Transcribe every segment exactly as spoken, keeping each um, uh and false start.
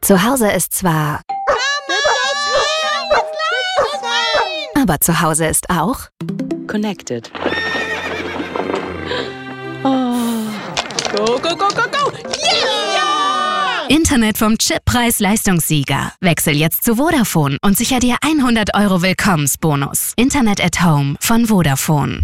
Zu Hause ist zwar... Aber zu Hause ist auch... Connected. Oh. Go, go, go, go, go! Yeah! Internet vom Chip Preis-Leistungssieger. Wechsel jetzt zu Vodafone und sicher dir hundert Euro Willkommensbonus. Internet at Home von Vodafone.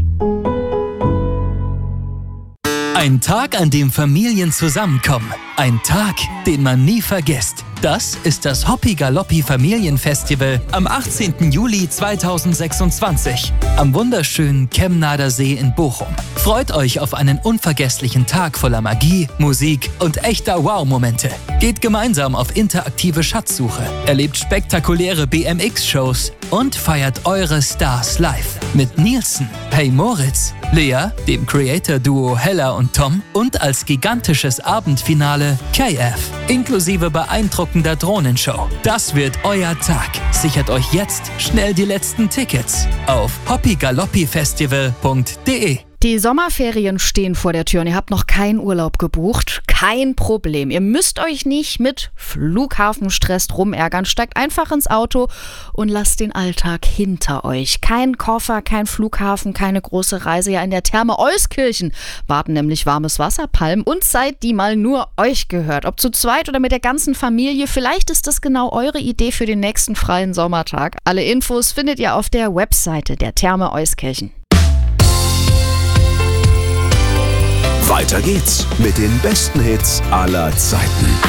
Ein Tag, an dem Familien zusammenkommen. Ein Tag, den man nie vergisst. Das ist das Hoppi Galoppi Familienfestival am achtzehnten Juli zweitausendsechsundzwanzig am wunderschönen Kemnader See in Bochum. Freut euch auf einen unvergesslichen Tag voller Magie, Musik und echter Wow-Momente. Geht gemeinsam auf interaktive Schatzsuche, erlebt spektakuläre B M X-Shows und feiert eure Stars live. Mit Nielsen, Hey Moritz, Lea, dem Creator-Duo Hella und Tom und als gigantisches Abendfinale K F, inklusive beeindruckender Drohnenshow. Das wird euer Tag. Sichert euch jetzt schnell die letzten Tickets auf hoppi galoppi festival punkt de. Die Sommerferien stehen vor der Tür und ihr habt noch keinen Urlaub gebucht. Kein Problem. Ihr müsst euch nicht mit Flughafenstress rumärgern. Steigt einfach ins Auto und lasst den Alltag hinter euch. Kein Koffer, kein Flughafen, keine große Reise. Ja, in der Therme Euskirchen warten nämlich warmes Wasser, Palmen und Zeit, die mal nur euch gehört. Ob zu zweit oder mit der ganzen Familie. Vielleicht ist das genau eure Idee für den nächsten freien Sommertag. Alle Infos findet ihr auf der Webseite der Therme Euskirchen. Weiter geht's mit den besten Hits aller Zeiten.